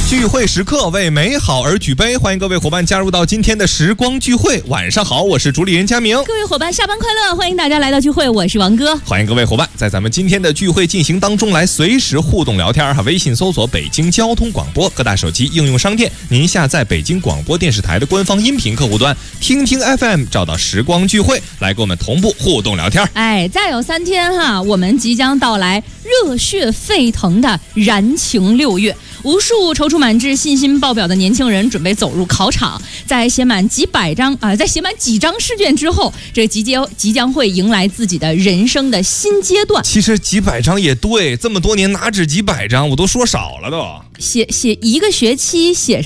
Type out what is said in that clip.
聚会时刻为美好而举杯，欢迎各位伙伴加入到今天的时光聚会。晚上好，我是主理人佳明。 各位伙伴下班快乐，欢迎大家来到聚会，我是王哥。 欢迎各位伙伴在咱们今天的聚会进行当中来随时互动聊天哈。微信搜索北京交通广播，各大手机应用商店您下载北京广播电视台的官方音频客户端，听听 FM 找到时光聚会来跟我们同步互动聊天。 再有3天哈，我们即将到来热血沸腾的燃情6月。无数踌躇满志、信心爆表的年轻人准备走入考场，在写满几张试卷之后，这即将会迎来自己的人生的新阶段。 其实几百张也对，这么多年哪止几百张，我都说少了都。 写一个学期写